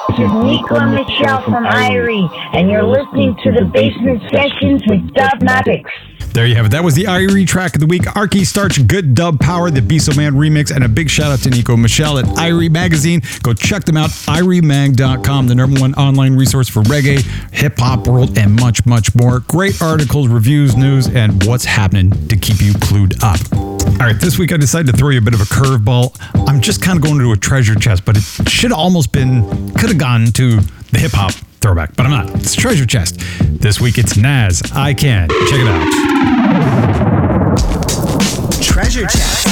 This is Nico and Michelle from Irie, and you're listening to the Basement Sessions with Dubmatics. There you have it. That was the Irie track of the week. Arky Starch, Good Dub Power, the Biso Man remix, and a big shout out to Nico and Michelle at Irie Magazine. Go check them out, IrieMag.com, the #1 online resource for reggae, hip-hop world, and much, much more. Great articles, reviews, news, and what's happening to keep you clued up. All right, this week I decided to throw you a bit of a curveball. I'm just kind of going to a treasure chest, but it should have almost been, could have gone to the hip-hop throwback, but I'm not. It's treasure chest. This week it's Nas, I Can. Check it out. Treasure chest.